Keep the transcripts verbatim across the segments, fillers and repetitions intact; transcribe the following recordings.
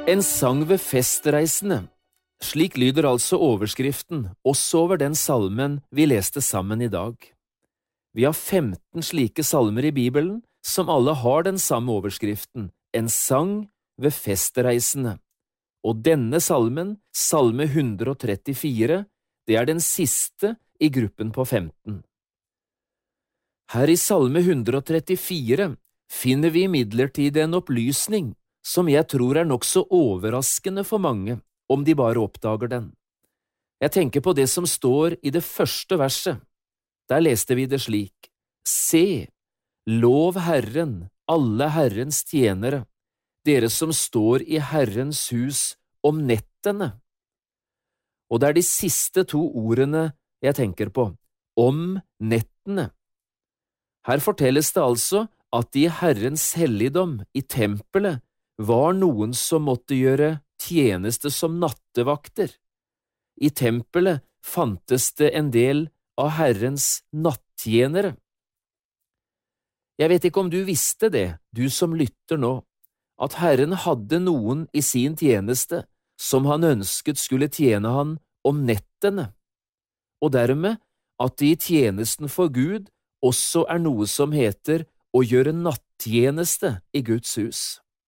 En sang ved festreisende. Slik lyder altså overskriften, også over den salmen vi leste sammen i dag. Vi har femten slike salmer i Bibelen, som alle har den samme overskriften, en sang ved festreisende. Og denne salmen, salme ett hundre og trettifire, det er den siste i gruppen på femten. Her i salme ett hundre og trettifire finner vi imidlertid en opplysning som jeg tror er nokså overraskende for mange, om de bare oppdager den. Jeg tenker på det som står i det første verset. Der leste vi det slik: Se, lov Herren, alle Herrens tjenere, dere som står i Herrens hus om nettene. Og det er de siste to ordene jeg tenker på, om nettene. Her fortelles det altså at i Herrens helligdom, i tempelet, var noen som måtte gjøre tjeneste som nattevakter. I tempelet fantes det en del av Herrens nattjenere. Jeg vet ikke om du visste det, du som lytter nå, at Herren hadde noen i sin tjeneste som han ønsket skulle tjene han om nettene, og dermed at det i tjenesten for Gud også er noe som heter å gjøre nattjeneste i Guds hus.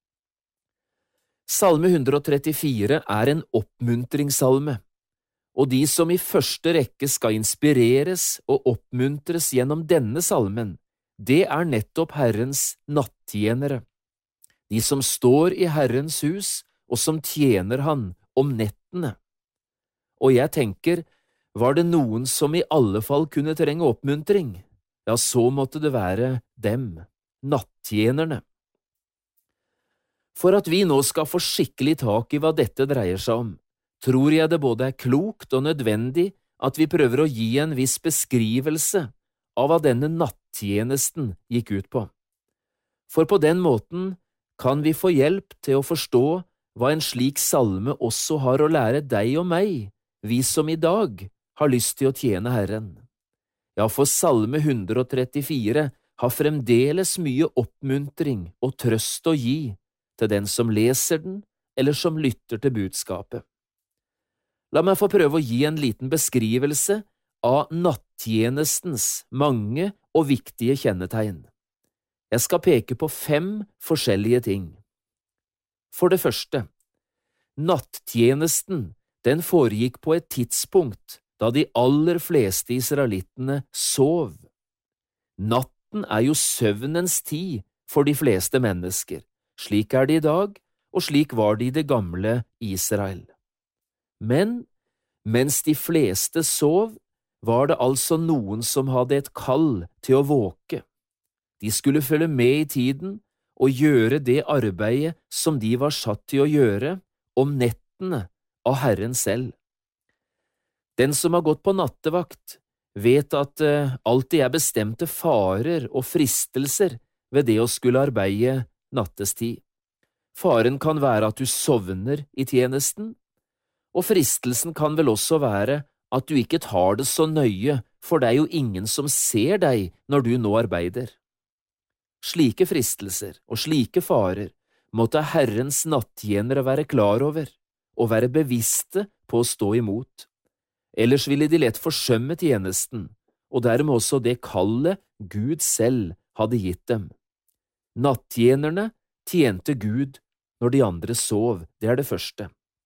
Salme ett hundre og trettifire er en oppmuntringssalme, og de som i første rekke skal inspireres og oppmuntres gjennom denne salmen, det er nettopp Herrens nattjenere, de som står i Herrens hus og som tjener han om nettene. Og jeg tenker, var det noen som i alle fall kunne trenge oppmuntring, ja, så måtte det være dem, nattjenerne. For at vi nå skal få skikkelig tak i hva dette dreier seg om, tror jeg det både er klokt og nødvendig at vi prøver å gi en viss beskrivelse av hva denne nattjenesten gikk ut på. For på den måten kan vi få hjelp til å forstå hva en slik salme også har å lære deg og meg, vi som i dag har lyst til å tjene Herren. Ja, for salme ett hundre og trettifire har fremdeles mye oppmuntring og trøst å gi til den som leser den, eller som lytter til budskapet. La meg få prøve å gi en liten beskrivelse av nattjenestens mange og viktige kjennetegn. Jeg skal peke på fem forskjellige ting. For det første, nattjenesten, den foregikk på et tidspunkt da de aller fleste israelittene sov. Natten er jo søvnens tid for de fleste mennesker. Slik er det i dag, og slik var det i det gamle Israel. Men, mens de fleste sov, var det altså noen som hadde et kall til å våke. De skulle følge med i tiden og gjøre det arbeidet som de var satt til å gjøre om nettene av Herren selv. Den som har gått på nattevakt, vet at det alltid er bestemte farer og fristelser ved det å skulle arbeide nattestid. Faren kan være at du sovner i tjenesten, og fristelsen kan vel også være at du ikke tar det så nøye, for det er jo ingen som ser deg når du nå arbeider. Slike fristelser og slike farer måtte Herrens nattjenere være klar over, og være bevisste på å stå imot. Ellers ville de lett forsømme tjenesten, og dermed også det kallet Gud selv hadde gitt dem. Nattjenerne tjente Gud når de andre sov, det er det første.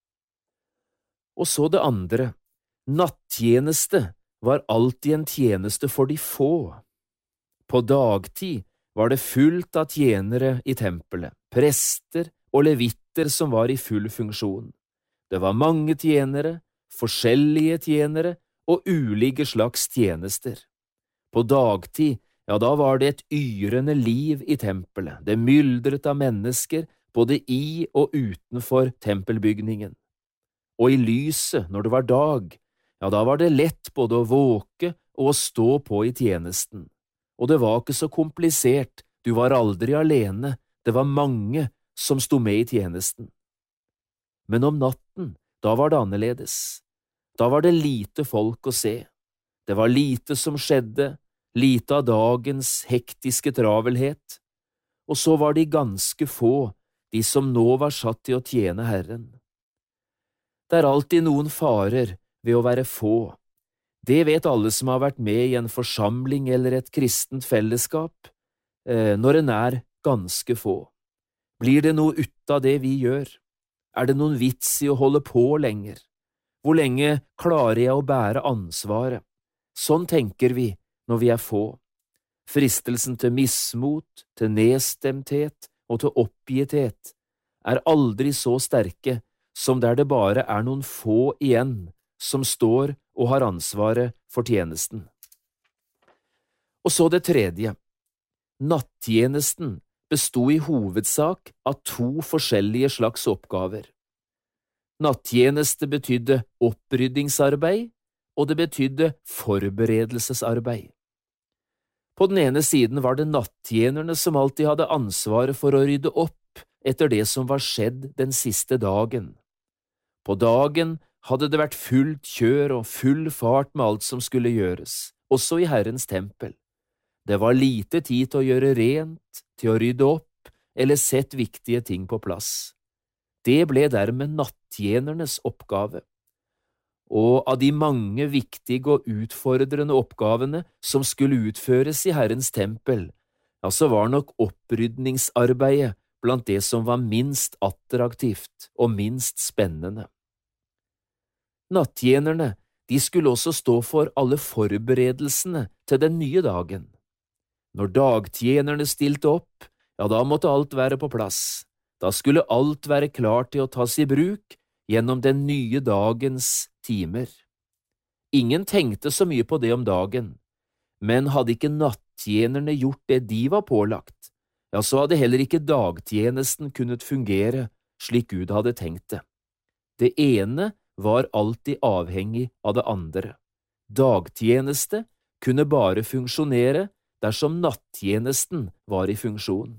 Og så det andre, nattjeneste var alltid en tjeneste for de få. På dagtid var det fullt av tjenere i tempelet, prester og levitter som var i full funksjon. Det var mange tjenere, forskjellige tjenere og ulike slags tjenester. På dagtid, ja, da var det et yrende liv i tempelet, det myldret av mennesker både i og utenfor tempelbygningen. Og i lyset, når det var dag, ja, da var det lett både å våke og å stå på i tjenesten. Og det var ikke så komplisert, du var aldri alene, det var mange som sto med i tjenesten. Men om natten, da var det annerledes. Da var det lite folk å se. Det var lite som skjedde, lite av dagens hektiske travelhet, og så var de ganske få, de som nå var satt til å tjene Herren. Det er alltid noen farer ved å være få. Det vet alle som har vært med i en forsamling eller et kristent fellesskap, eh, når en er ganske få. Blir det noe ut av det vi gjør? Er det noen vits i å holde på lenger? Hvor lenge klarer jeg å bære ansvaret? Sånn tenker vi når vi er få. Fristelsen til mismot, til nedstemthet og til oppgitthet er aldri så sterke som der det bare er noen få igjen som står og har ansvaret for tjenesten. Og så det tredje. Nattjenesten bestod i hovedsak av to forskjellige slags oppgaver. Nattjeneste betydde oppryddingsarbeid, og det betydde forberedelsesarbeid. På den ene siden var det nattjenerne som alltid hadde ansvaret for å rydde opp etter det som var skjedd den siste dagen. På dagen hadde det vært fullt kjør og full fart med alt som skulle gjøres, også i Herrens tempel. Det var lite tid til å gjøre rent, til å rydde opp eller sette viktige ting på plass. Det ble dermed nattjenernes oppgave. Og av de mange viktige og utfordrende oppgavene som skulle utføres i Herrens tempel, ja, så var nok opprydningsarbeidet blant det som var minst attraktivt og minst spennende. Nattjenerne, de skulle også stå for alle forberedelsene til den nye dagen. Når dagtjenerne stilte opp, ja, da måtte alt være på plass. Da skulle alt være klart til å tas i bruk gjennom den nye dagens timer. Ingen tenkte så mye på det om dagen, men hadde ikke nattjenerne gjort det de var pålagt, ja, så hadde heller ikke dagtjenesten kunnet fungere slik Gud hadde tenkt det. Det ene var alltid avhengig av det andre. Dagtjeneste kunne bare funksjonere dersom nattjenesten var i funksjon.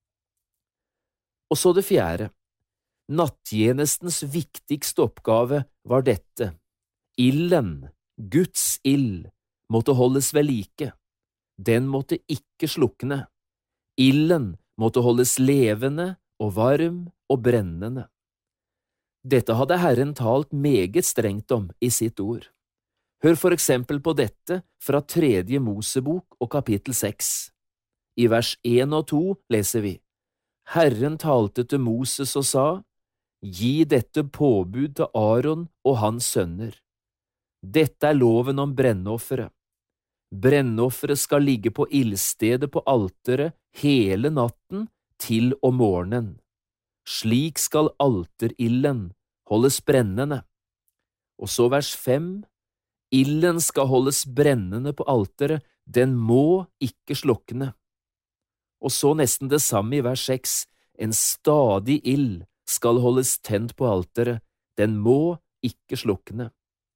Og så det fjerde. Nattjenestens viktigste oppgave var dette. Ilden, Guds ild, måtte holdes ved like. Den måtte ikke slukne. Ilden måtte holdes levende og varm og brennende. Dette hadde Herren talt meget strengt om i sitt ord. Hør for eksempel på dette fra tredje Mosebok og kapittel seks. I vers én og to leser vi: Herren talte til Moses og sa: Gi dette påbud til Aaron og hans sønner. Dette er loven om brennofferet. Brennofferet skal ligge på ildstedet på alteret hele natten til om morgenen. Slik skal alterilden holdes brennende. Og så vers fem. Ilden skal holdes brennende på alteret, den må ikke slukne. Og så nesten det samme i vers seks. En stadig ild skal holdes tent på alteret, den må ikke slukne.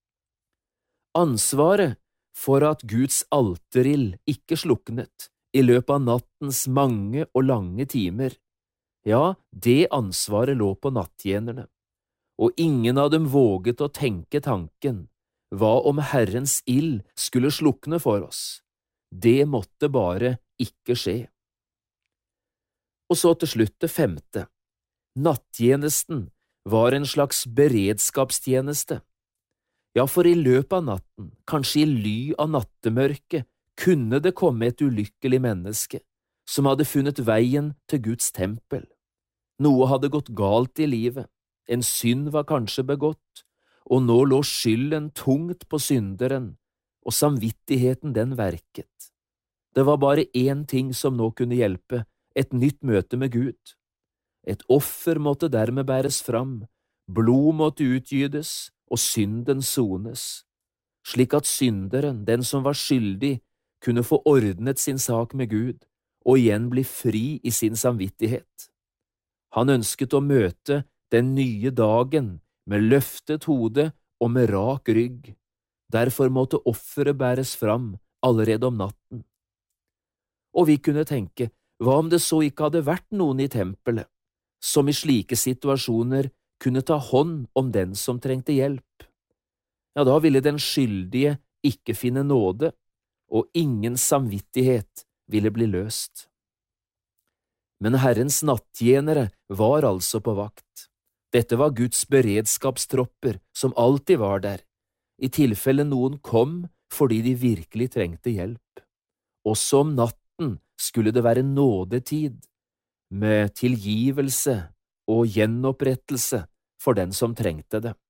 Ansvaret for at Guds alterild ikke sluknet i løpet av nattens mange og lange timer, ja, det ansvaret lå på nattjenerne, og ingen av dem våget å tenke tanken, hva om Herrens ild skulle slukne for oss? Det måtte bare ikke skje. Og så til slutt det femte. Nattjenesten var en slags beredskapstjeneste. Ja, for i løpet av natten, kanskje i ly av nattemørket, kunne det komme et ulykkelig menneske som hadde funnet veien til Guds tempel. Noe hadde gått galt i livet, en synd var kanskje begått, og nå lå skylden tungt på synderen, og samvittigheten den verket. Det var bare én ting som nå kunne hjelpe, et nytt møte med Gud. Et offer måtte dermed bæres fram, blod måtte utgytes, og synden sones, slik at synderen, den som var skyldig, kunne få ordnet sin sak med Gud, og igjen bli fri i sin samvittighet. Han ønsket å møte den nye dagen med løftet hode og med rak rygg. Derfor måtte offeret bæres fram allerede om natten. Og vi kunne tenke, hva om det så ikke hadde vært noen i tempelet, som i slike situasjoner kunne ta hånd om den som trengte hjelp? Ja, da ville den skyldige ikke finne nåde, og ingen samvittighet ville bli løst. Men Herrens nattjenere var altså på vakt. Dette var Guds beredskapstropper som alltid var der, i tilfelle noen kom fordi de virkelig trengte hjelp. Også om natten skulle det være nådetid, med tilgivelse og gjenopprettelse for den som trengte det.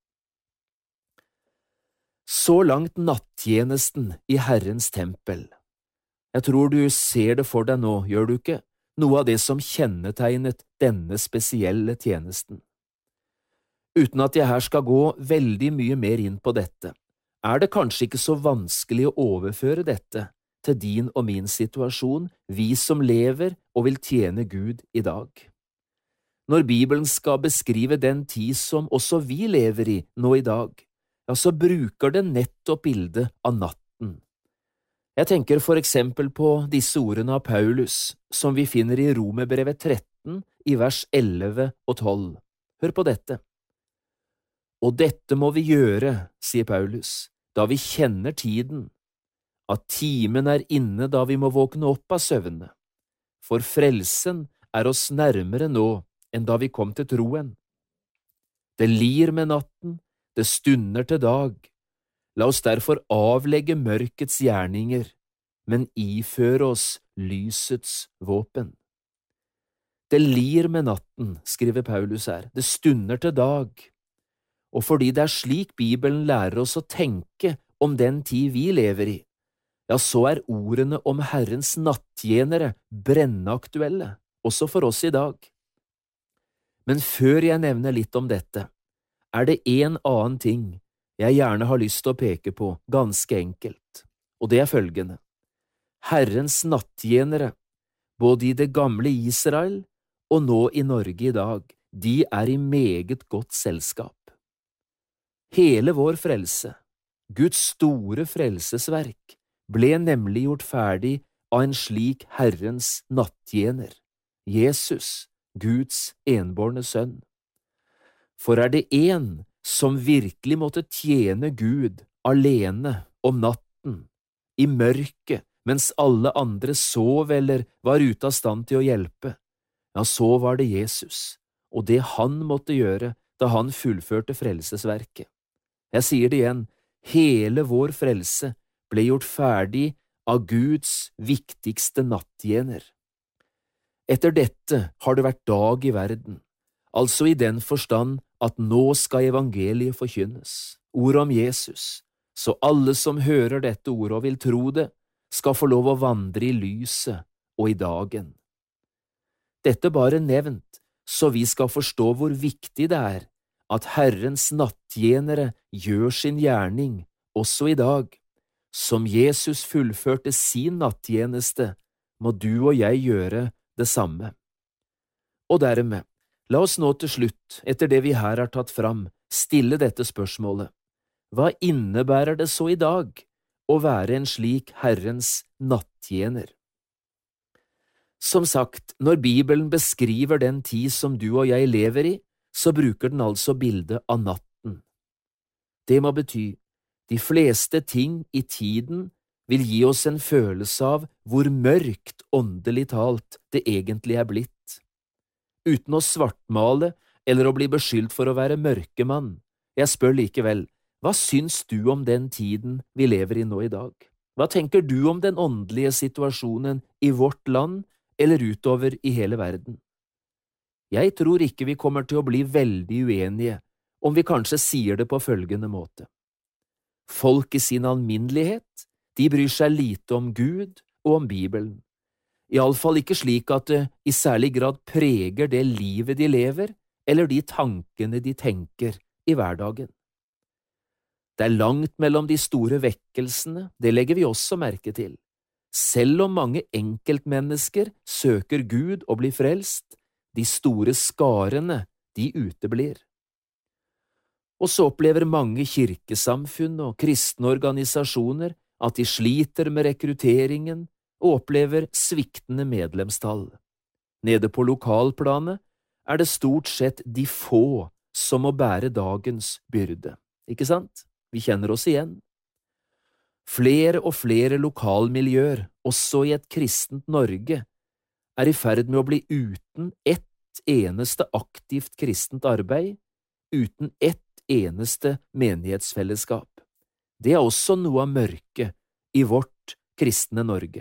Så langt nattjenesten i Herrens tempel. Jeg tror du ser det for deg nå, gjør du ikke, noe av det som kjennetegnet denne spesielle tjenesten. Uten at jeg her skal gå veldig mye mer inn på dette, er det kanskje ikke så vanskelig å overføre dette til din og min situasjon, vi som lever og vil tjene Gud i dag. Når Bibelen skal beskrive den tid som også vi lever i nå i dag, ja, så bruker det nettopp bildet av natten. Jeg tenker for eksempel på disse ordene av Paulus, som vi finner i Romerbrevet tretten i vers elleve og tolv. Hør på dette. Og dette må vi gjøre, sier Paulus, da vi kjenner tiden, at timen er inne da vi må våkne opp av søvnene. For frelsen er oss nærmere nå enn da vi kom til troen. Det lir med natten, det stunder til dag. La oss derfor avlegge mørkets gjerninger, men iføre oss lysets våpen. Det lir med natten, skriver Paulus her, det stunder til dag. Og fordi det er slik Bibelen lærer oss å tenke om den tid vi lever i, ja, så er ordene om Herrens nattjenere brennaktuelle, også for oss i dag. Men før jeg nevner litt om dette, er det en annen ting jeg gjerne har lyst til å peke på, ganske enkelt, og det er følgende. Herrens nattjenere, både i det gamle Israel og nå i Norge i dag, de er i meget godt selskap. Hele vår frelse, Guds store frelsesverk, ble nemlig gjort ferdig av en slik Herrens nattjener, Jesus, Guds enbårne sønn. For er det en som virkelig måtte tjene Gud alene om natten, i mørket, mens alle andre sov eller var ute av stand til å hjelpe, ja, så var det Jesus, og det han måtte gjøre da han fullførte frelsesverket. Jeg sier det igjen, hele vår frelse ble gjort ferdig av Guds viktigste nattjener. Etter dette har det vært dag i verden, altså i den forstand at nå skal evangeliet forkynnes, ordet om Jesus, så alle som hører dette ordet og vil tro det, skal få lov å vandre i lyset og i dagen. Dette bare nevnt, så vi skal forstå hvor viktig det er at Herrens nattjenere gjør sin gjerning også i dag. Som Jesus fullførte sin nattjeneste, må du og jeg gjøre det samme. Og dermed, la oss nå til slutt, etter det vi her har tatt fram, stille dette spørsmålet. Hva innebærer det så i dag å være en slik Herrens nattjener? Som sagt, når Bibelen beskriver den tid som du og jeg lever i, så bruker den altså bildet av natten. Det må bety, de fleste ting i tiden vil gi oss en følelse av hvor mørkt åndelig talt det egentlig er blitt. Uten å svartmale eller å bli beskyldt for å være mørkemann, jeg spør likevel, hva syns du om den tiden vi lever i nå i dag? Hva tenker du om den åndelige situasjonen i vårt land eller utover i hele verden? Jeg tror ikke vi kommer til å bli veldig uenige om vi kanskje sier det på følgende måte. Folk i sin alminnelighet, de bryr seg lite om Gud og om Bibelen. I alle fall ikke slik at det i særlig grad preger det livet de lever, eller de tankene de tenker i hverdagen. Det er langt mellom de store vekkelsene, det legger vi også merke til. Selv om mange enkeltmennesker søker Gud og blir frelst, de store skarene, de uteblir. Og så opplever mange kirkesamfunn og kristne organisasjoner at de sliter med rekrutteringen og opplever sviktende medlemstall. Nede på lokalplanet er det stort sett de få som må bære dagens byrde. Ikke sant? Vi kjenner oss igjen. Flere og flere lokalmiljøer, også i et kristent Norge, er i ferd med å bli uten ett eneste aktivt kristent arbeid, uten ett eneste menighetsfellesskap. Det er også noe av mørket i vårt kristne Norge.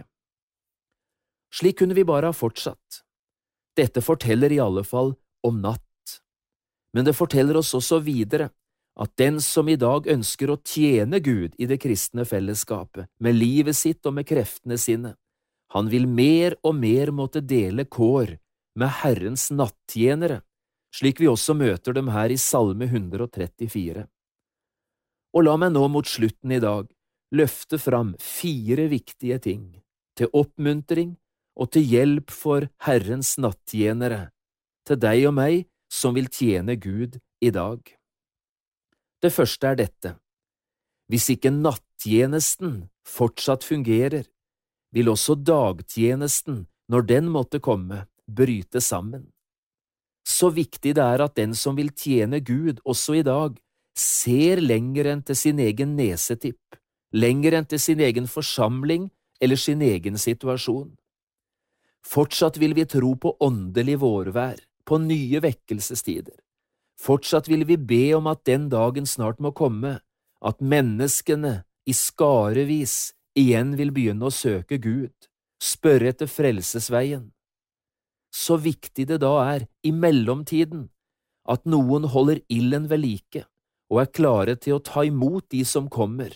Slik kunne vi bare ha fortsatt. Dette forteller i alle fall om natt. Men det forteller oss også videre at den som i dag ønsker å tjene Gud i det kristne fellesskapet, med livet sitt og med kreftene sine, han vil mer og mer måtte dele kår med Herrens nattjenere, slik vi også møter dem her i Salme hundre og trettifire. Og la meg nå mot slutten i dag løfte fram fire viktige ting, til oppmuntring og til hjelp for Herrens nattjenere, til deg og meg som vil tjene Gud i dag. Det første er dette: hvis ikke nattjenesten fortsatt fungerer, vil også dagtjenesten, når den måtte komme, bryte sammen. Så viktig det er at den som vil tjene Gud også i dag, ser lenger enn til sin egen nesetipp, lenger enn til sin egen forsamling eller sin egen situasjon. Fortsatt vil vi tro på åndelig vårvær, på nye vekkelsestider. Fortsatt vil vi be om at den dagen snart må komme, at menneskene i skarevis igjen vil begynne å søke Gud, spørre etter frelsesveien. Så viktig det da er, i mellomtiden, at noen holder ilden ved like, og er klare til å ta imot de som kommer,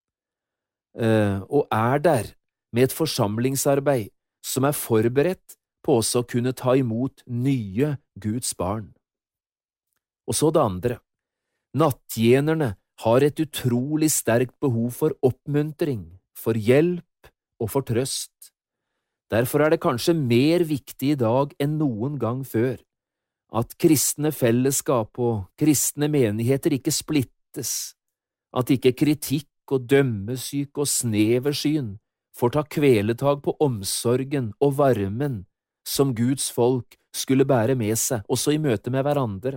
uh, og er der med et forsamlingsarbeid som er forberedt på også å kunne ta imot nye Guds barn. Og så det andre: nattjenerne har et utrolig sterkt behov for oppmuntring, for hjelp og for trøst. Derfor er det kanskje mer viktig i dag enn noen gang før at kristne fellesskap og kristne menigheter ikke splittes, at ikke kritikk og dømmesyke og sneversyn får ta kveletag på omsorgen og varmen som Guds folk skulle bære med seg også i møte med hverandre.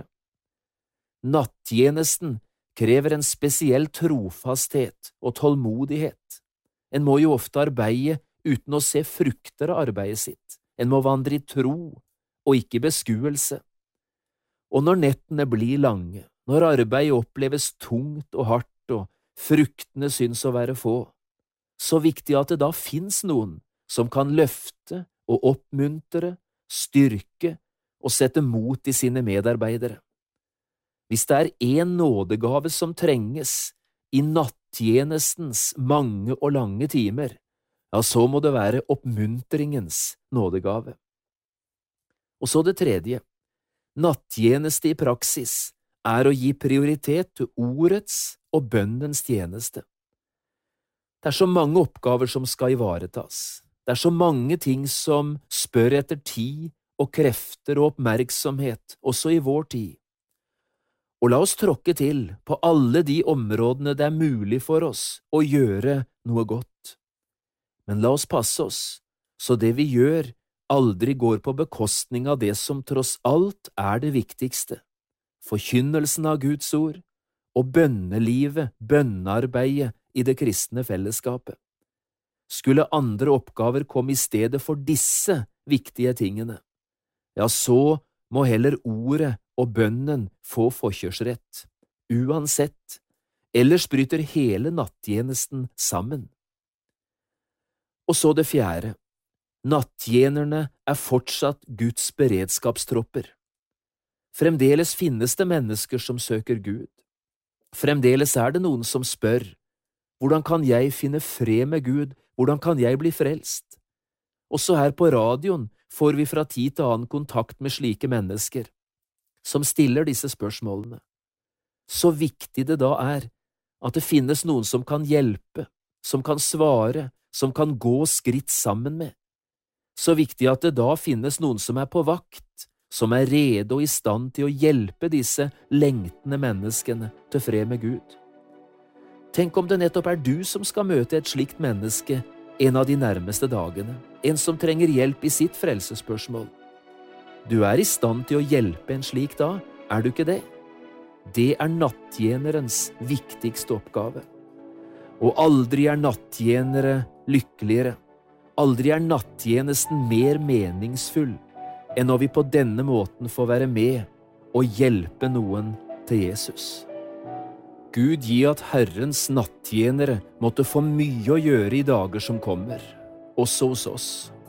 Nattjenesten krever en spesiell trofasthet og tålmodighet. En må jo ofte arbeide uten å se frukter av arbeidet sitt. En må vandre i tro og ikke i beskuelse. Og når nettene blir lange, når arbeidet oppleves tungt og hardt og fruktene syns å være få, så viktig at det da finnes noen som kan løfte og oppmuntre, styrke og sette mot i sine medarbeidere. Hvis det er en nådegave som trenges i nattjenestens mange og lange timer, ja, så må det være oppmuntringens nådegave. Og så det tredje: nattjeneste i praksis er å gi prioritet til ordets og bønnens tjeneste. Det er så mange oppgaver som skal ivaretas. Det er så mange ting som spør etter tid og krefter og oppmerksomhet, også i vår tid. Og la oss tråkke til på alle de områdene det er mulig for oss å gjøre noe godt. Men la oss passe oss, så det vi gjør aldri går på bekostning av det som tross alt er det viktigste: forkynnelsen av Guds ord og bønnelivet, bønnearbeidet i det kristne fellesskapet. Skulle andre oppgaver komme i stedet for disse viktige tingene, ja, så må heller ordet og bønnen få forkjørsrett, uansett, ellers bryter hele nattjenesten sammen. Og så det fjerde: nattjenerne er fortsatt Guds beredskapstropper. Fremdeles finnes det mennesker som søker Gud. Fremdeles er det noen som spør: hvordan kan jeg finne fred med Gud, hvordan kan jeg bli frelst? Også her på radioen får vi fra tid til annen kontakt med slike mennesker, som stiller disse spørsmålene. Så viktig det da er at det finnes noen som kan hjelpe, som kan svare, som kan gå skritt sammen med. Så viktig at det da finnes noen som er på vakt, som er rede og i stand til å hjelpe disse lengtende menneskene til fred med Gud. Tenk om det nettopp er du som skal møte et slikt menneske en av de nærmeste dagene, en som trenger hjelp i sitt frelsesspørsmål. Du er i stand til å hjelpe en slik da, er du ikke det? Det er nattjenerens viktigste oppgave. Og aldri er nattjenere lykkeligere, Aldri er nattjenesten mer meningsfull enn når vi på denne måten får være med og hjelpe noen til Jesus. Gud gi at Herrens nattjenere måtte få mye å gjøre i dager som kommer, også hos oss.